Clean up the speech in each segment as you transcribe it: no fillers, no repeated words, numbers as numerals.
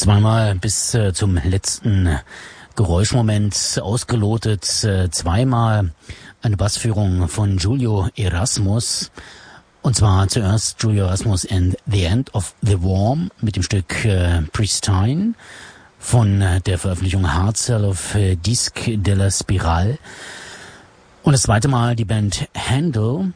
Zweimal bis zum letzten Geräuschmoment ausgelotet, zweimal eine Bassführung von Julio Erasmus. Und zwar zuerst Julio Erasmus and the End of the Worm mit dem Stück Pristine von der Veröffentlichung Hard Cell of Disque de la Spirale. Und das zweite Mal die Band Handle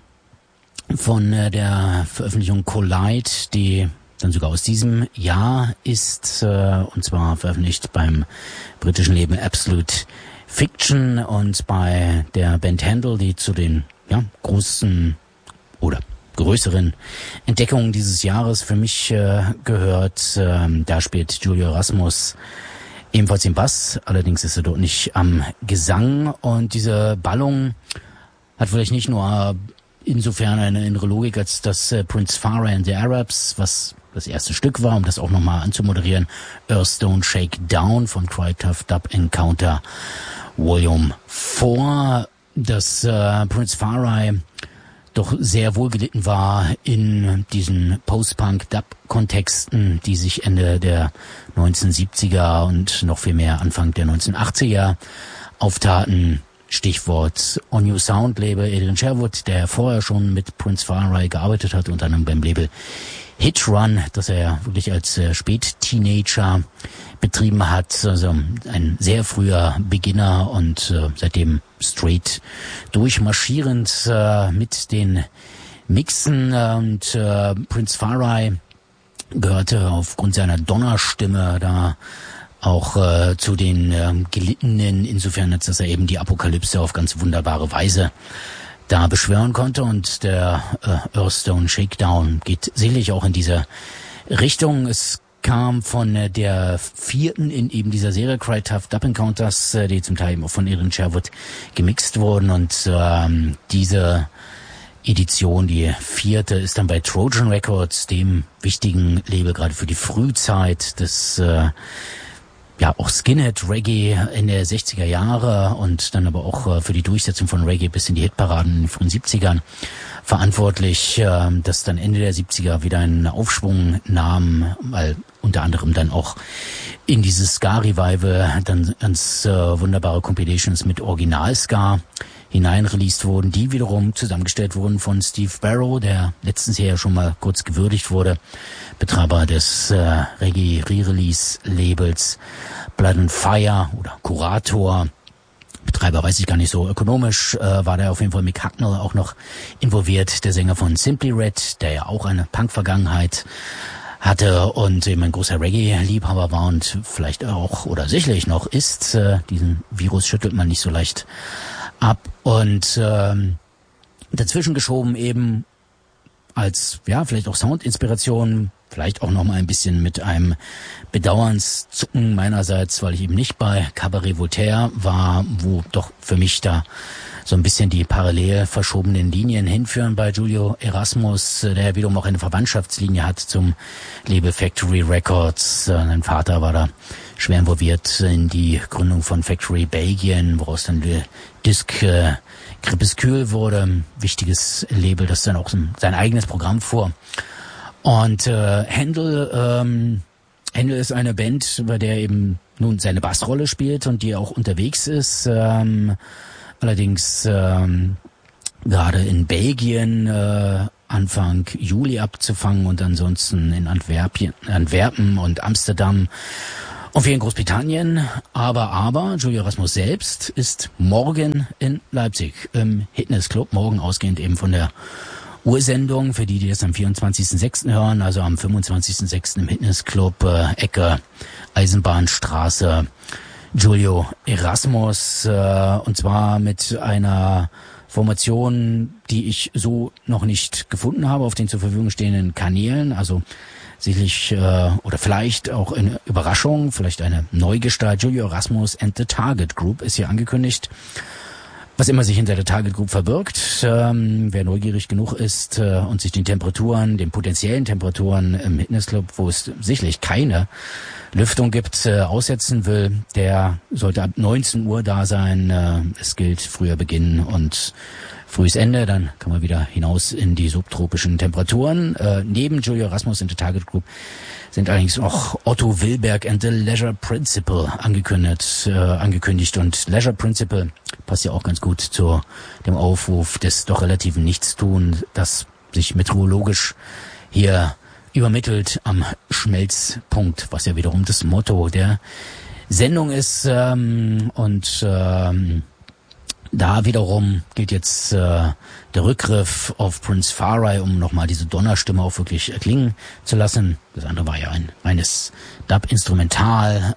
von der Veröffentlichung Collide, die dann sogar aus diesem Jahr ist, und zwar veröffentlicht beim britischen Label Absolute Fiction. Und bei der Band Handle, die zu den großen oder größeren Entdeckungen dieses Jahres für mich gehört, da spielt Julio Erasmus ebenfalls den Bass, allerdings ist er dort nicht am Gesang. Und diese Ballung hat vielleicht nicht nur insofern eine innere Logik, als dass Prince Farah and the Arabs, was das erste Stück war, um das auch nochmal anzumoderieren, Earthstone Shake Down von Cry Tough Dub Encounter Volume 4, dass Prince Farah doch sehr wohlgelitten war in diesen Post-Punk-Dub-Kontexten, die sich Ende der 1970er und noch viel mehr Anfang der 1980er auftaten. Stichwort On New Sound Label Adrian Sherwood, der vorher schon mit Prince Farah gearbeitet hat, unter anderem beim Label Hit Run, das er wirklich als Spätteenager betrieben hat, also ein sehr früher Beginner und seitdem straight durchmarschierend mit den Mixen. Und Prince Farah gehörte aufgrund seiner Donnerstimme da auch zu den Gelittenen, insofern als dass er eben die Apokalypse auf ganz wunderbare Weise da beschwören konnte. Und der Earthstone Shakedown geht sicherlich auch in diese Richtung. Es kam von der vierten in eben dieser Serie Cry Tough Dub Encounters, die zum Teil eben auch von Adrian Sherwood gemixt wurden. Und diese Edition, die vierte, ist dann bei Trojan Records, dem wichtigen Label gerade für die Frühzeit des auch Skinhead-Reggae in der 60er Jahre und dann aber auch für die Durchsetzung von Reggae bis in die Hitparaden in den frühen 70ern verantwortlich, dass dann Ende der 70er wieder einen Aufschwung nahm, weil unter anderem dann auch in dieses Ska-Revival dann ganz wunderbare Compilations mit Original-Ska hineinreleased wurden, die wiederum zusammengestellt wurden von Steve Barrow, der letztens hier ja schon mal kurz gewürdigt wurde, Betreiber des Reggae-Re-Release-Labels Blood and Fire oder Kurator. Betreiber weiß ich gar nicht so. Ökonomisch war da auf jeden Fall Mick Hucknall auch noch involviert, der Sänger von Simply Red, der ja auch eine Punk-Vergangenheit hatte und eben ein großer Reggae-Liebhaber war und vielleicht auch oder sicherlich noch ist. Diesen Virus schüttelt man nicht so leicht ab. Und dazwischen geschoben eben als vielleicht auch Soundinspiration, vielleicht auch noch mal ein bisschen mit einem Bedauernszucken meinerseits, weil ich eben nicht bei Cabaret Voltaire war, wo doch für mich da so ein bisschen die parallel verschobenen Linien hinführen bei Julio Erasmus, der wiederum auch eine Verwandtschaftslinie hat zum Label Factory Records. Sein Vater war da schwer involviert in die Gründung von Factory Belgien, woraus dann die Disque Crépuscule wurde, ein wichtiges Label, das dann auch sein eigenes Programm fuhr. Und Handle ist eine Band, bei der eben nun seine Bassrolle spielt und die auch unterwegs ist. Allerdings gerade in Belgien Anfang Juli abzufangen und ansonsten in Antwerpen und Amsterdam und hier in Großbritannien. Aber Julio Erasmus selbst ist morgen in Leipzig im Hitness Club, morgen ausgehend eben von der Ursendung, für die das am 24.06. hören, also am 25.06. im Hitness Club, Ecke Eisenbahnstraße, Julio Erasmus, und zwar mit einer Formation, die ich so noch nicht gefunden habe auf den zur Verfügung stehenden Kanälen, also sicherlich oder vielleicht auch eine Überraschung, vielleicht eine Neugestalt. Julio Erasmus and the Target Group ist hier angekündigt. Was immer sich hinter der Target Group verbirgt, wer neugierig genug ist und sich den potenziellen Temperaturen im Fitnessclub, wo es sicherlich keine Lüftung gibt, aussetzen will, der sollte ab 19 Uhr da sein. Es gilt früher beginnen und frühes Ende, dann kann man wieder hinaus in die subtropischen Temperaturen. Neben Julio Erasmus in der Target Group sind allerdings auch Otto Wilberg and the Leisure Principle angekündigt. Und Leisure Principle passt ja auch ganz gut zu dem Aufruf des doch relativen Nichtstun, das sich meteorologisch hier übermittelt am Schmelzpunkt, was ja wiederum das Motto der Sendung ist. Da wiederum gilt jetzt der Rückgriff auf Prince Farai, um nochmal diese Donnerstimme auch wirklich erklingen zu lassen. Das andere war ja ein reines Dub-Instrumental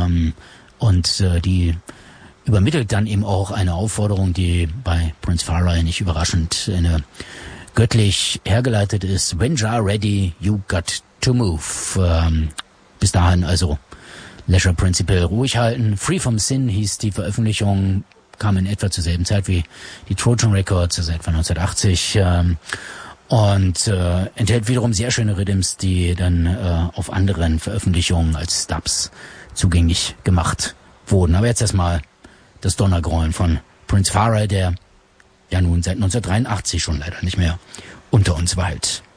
die übermittelt dann eben auch eine Aufforderung, die bei Prince Farai nicht überraschend eine göttlich hergeleitet ist. When you're ready, you got to move. Bis dahin also Leisure Principle ruhig halten. Free from Sin hieß die Veröffentlichung, kam in etwa zur selben Zeit wie die Trojan Records, also etwa 1980, enthält wiederum sehr schöne Rhythms, die dann auf anderen Veröffentlichungen als Dubs zugänglich gemacht wurden. Aber jetzt erstmal das Donnergrollen von Prince Farai, der ja nun seit 1983 schon leider nicht mehr unter uns weilt.